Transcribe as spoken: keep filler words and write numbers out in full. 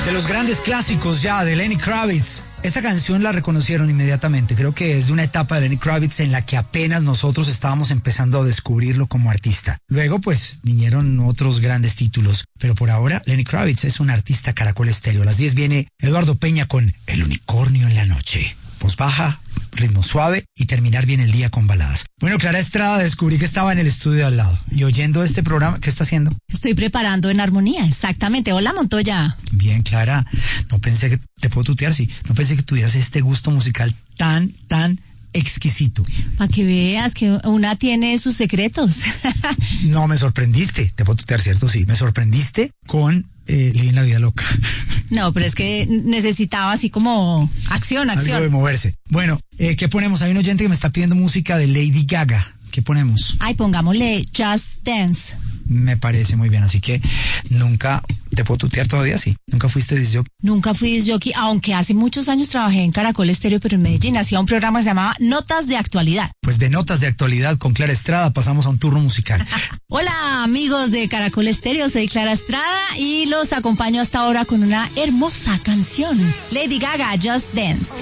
De los grandes clásicos ya de Lenny Kravitz. Esta canción la reconocieron inmediatamente. Creo que es de una etapa de Lenny Kravitz en la que apenas nosotros estábamos empezando a descubrirlo como artista. Luego, pues, vinieron otros grandes títulos. Pero por ahora, Lenny Kravitz es un artista Caracol Estéreo. A las diez viene Eduardo Peña con El Unicornio en la Noche. Voz baja, ritmo suave y terminar bien el día con baladas. Bueno, Clara Estrada, descubrí que estaba en el estudio al lado y oyendo este programa. ¿Qué está haciendo? Estoy preparando En Armonía, exactamente. Hola, Montoya. Bien, Clara. No pensé que... ¿Te puedo tutear? Sí. No pensé que tuvieras este gusto musical tan, tan exquisito. Para que veas que una tiene sus secretos. No, me sorprendiste. Te puedo tutear, ¿cierto? Sí. Me sorprendiste con... Eh, Leí en la vida loca. No, pero es que necesitaba así como acción, acción. Algo de moverse. Bueno, eh, ¿qué ponemos? Hay un oyente que me está pidiendo música de Lady Gaga. ¿Qué ponemos? Ay, pongámosle Just Dance. Me parece muy bien, así que nunca... ¿Te puedo tutear todavía? Sí. ¿Nunca fuiste disc-jockey? Nunca fui disc-jockey, aunque hace muchos años trabajé en Caracol Estéreo, pero en Medellín hacía un programa que se llamaba Notas de Actualidad. Pues de Notas de Actualidad con Clara Estrada pasamos a un turno musical. Hola, amigos de Caracol Estéreo, soy Clara Estrada y los acompaño hasta ahora con una hermosa canción. Lady Gaga, Just Dance.